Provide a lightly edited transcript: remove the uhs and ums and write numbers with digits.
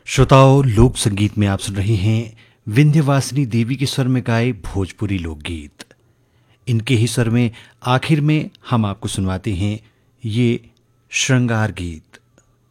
श्रोताओं, लोक संगीत में आप सुन रहे हैं विंध्यवासिनी देवी के स्वर में गाए भोजपुरी लोकगीत। इनके ही स्वर में आखिर में हम आपको सुनवाते हैं ये श्रृंगार गीत।